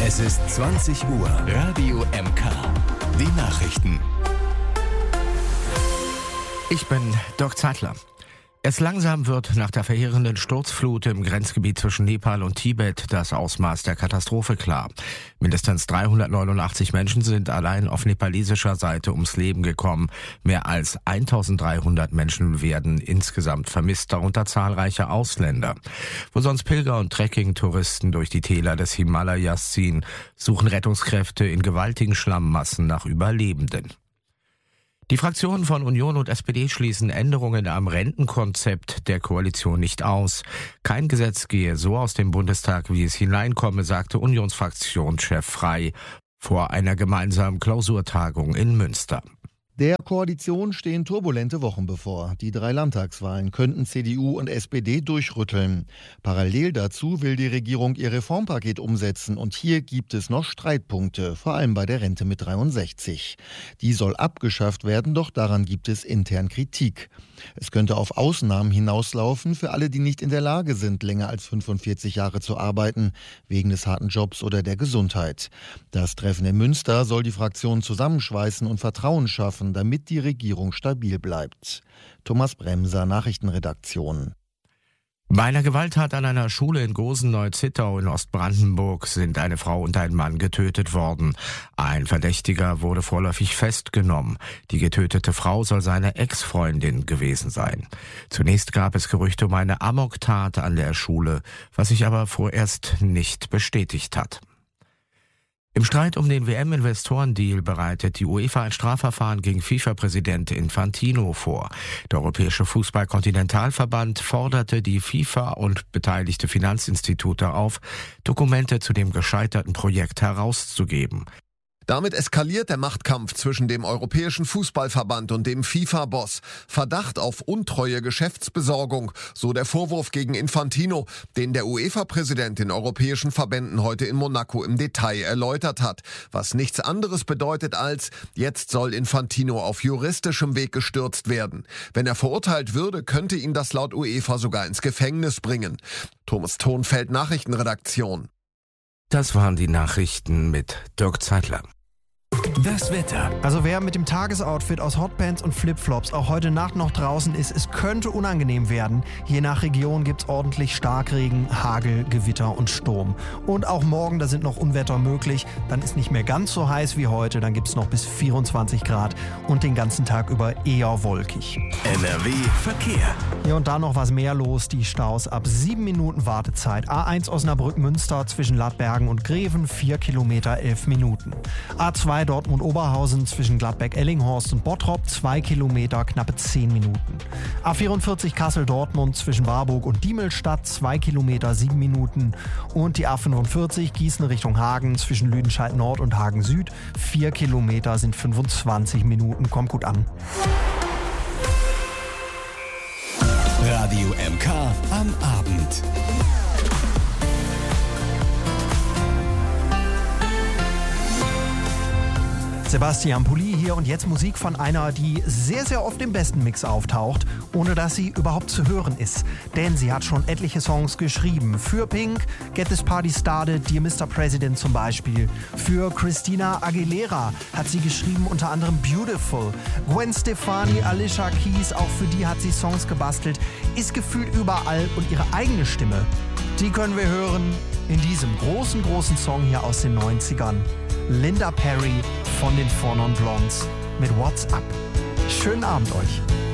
Es ist 20 Uhr. Radio MK. Die Nachrichten. Ich bin Dirk Zeitler. Es langsam wird nach der verheerenden Sturzflut im Grenzgebiet zwischen Nepal und Tibet das Ausmaß der Katastrophe klar. Mindestens 389 Menschen sind allein auf nepalesischer Seite ums Leben gekommen. Mehr als 1300 Menschen werden insgesamt vermisst, darunter zahlreiche Ausländer. Wo sonst Pilger und Trekking-Touristen durch die Täler des Himalayas ziehen, suchen Rettungskräfte in gewaltigen Schlammmassen nach Überlebenden. Die Fraktionen von Union und SPD schließen Änderungen am Rentenkonzept der Koalition nicht aus. Kein Gesetz gehe so aus dem Bundestag, wie es hineinkomme, sagte Unionsfraktionschef Frey vor einer gemeinsamen Klausurtagung in Münster. Der Koalition stehen turbulente Wochen bevor. Die 3 Landtagswahlen könnten CDU und SPD durchrütteln. Parallel dazu will die Regierung ihr Reformpaket umsetzen und hier gibt es noch Streitpunkte, vor allem bei der Rente mit 63. Die soll abgeschafft werden, doch daran gibt es intern Kritik. Es könnte auf Ausnahmen hinauslaufen für alle, die nicht in der Lage sind, länger als 45 Jahre zu arbeiten, wegen des harten Jobs oder der Gesundheit. Das Treffen in Münster soll die Fraktionen zusammenschweißen und Vertrauen schaffen, damit die Regierung stabil bleibt. Thomas Bremser, Nachrichtenredaktion. Bei einer Gewalttat an einer Schule in Gosen-Neu-Zittau in Ostbrandenburg sind eine Frau und ein Mann getötet worden. Ein Verdächtiger wurde vorläufig festgenommen. Die getötete Frau soll seine Ex-Freundin gewesen sein. Zunächst gab es Gerüchte um eine Amoktat an der Schule, was sich aber vorerst nicht bestätigt hat. Im Streit um den WM-Investorendeal bereitet die UEFA ein Strafverfahren gegen FIFA-Präsident Infantino vor. Der Europäische Fußball-Kontinentalverband forderte die FIFA und beteiligte Finanzinstitute auf, Dokumente zu dem gescheiterten Projekt herauszugeben. Damit eskaliert der Machtkampf zwischen dem Europäischen Fußballverband und dem FIFA-Boss. Verdacht auf untreue Geschäftsbesorgung, so der Vorwurf gegen Infantino, den der UEFA-Präsident den europäischen Verbänden heute in Monaco im Detail erläutert hat. Was nichts anderes bedeutet als, jetzt soll Infantino auf juristischem Weg gestürzt werden. Wenn er verurteilt würde, könnte ihn das laut UEFA sogar ins Gefängnis bringen. Thomas Thonfeld, Nachrichtenredaktion. Das waren die Nachrichten mit Dirk Zeitler. Das Wetter. Also wer mit dem Tagesoutfit aus Hotpants und Flipflops auch heute Nacht noch draußen ist, es könnte unangenehm werden. Je nach Region gibt's ordentlich Starkregen, Hagel, Gewitter und Sturm. Und auch morgen, da sind noch Unwetter möglich. Dann ist nicht mehr ganz so heiß wie heute. Dann gibt's noch bis 24 Grad und den ganzen Tag über eher wolkig. NRW Verkehr. Ja, und da noch was mehr los. Die Staus ab 7 Minuten Wartezeit. A1 Osnabrück-Münster zwischen Ladbergen und Greven, 4 Kilometer, 11 Minuten. A2 Dortmund-Oberhausen zwischen Gladbeck-Ellinghorst und Bottrop, 2 Kilometer, knappe 10 Minuten. A44 Kassel-Dortmund zwischen Warburg und Diemelstadt, 2 Kilometer, 7 Minuten. Und die A45 Gießen Richtung Hagen zwischen Lüdenscheid-Nord und Hagen-Süd, 4 Kilometer sind 25 Minuten. Kommt gut an. Radio MK am Abend. Sebastian Pulli hier und jetzt Musik von einer, die sehr, sehr oft im besten Mix auftaucht, ohne dass sie überhaupt zu hören ist. Denn sie hat schon etliche Songs geschrieben. Für Pink, Get This Party Started, Dear Mr. President zum Beispiel. Für Christina Aguilera hat sie geschrieben unter anderem Beautiful. Gwen Stefani, Alicia Keys, auch für die hat sie Songs gebastelt. Ist gefühlt überall und ihre eigene Stimme, die können wir hören in diesem großen, großen Song hier aus den 90ern. Linda Perry von den Four Non Blondes mit What's Up. Schönen Abend euch.